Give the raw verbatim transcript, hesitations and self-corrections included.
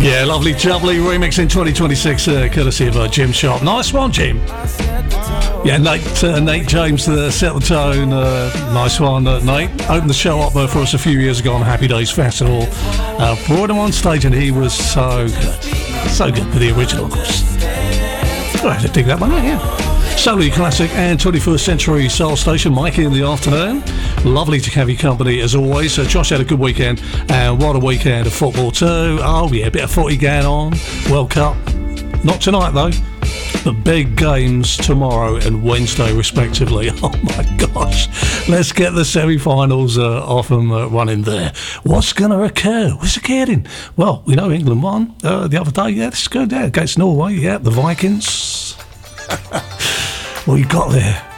Yeah, lovely, jubbly remix in twenty twenty-six, uh, courtesy of uh, Jim Sharp. Nice one, Jim. Yeah, Nate, uh, Nate James uh, set the tone. Uh, nice one, uh, Nate. Opened the show up uh, for us a few years ago on Happy Days Festival. Uh, brought him on stage and he was so good. So good with the original, of course. I had to dig that one out, yeah. Solely classic and twenty-first century soul station. Mikey in the afternoon. Lovely to have your company as always. Uh, Josh had a good weekend, and what a weekend of football too. Oh yeah, a bit of footy going on. World Cup. Not tonight though. The big games tomorrow and Wednesday respectively. Oh my gosh. Let's get the semi-finals uh, off and uh, running there. What's going to occur? What's occurring? Well, we know England won uh, the other day. Yeah, this is good. Yeah, against Norway. Yeah, the Vikings. What you got there?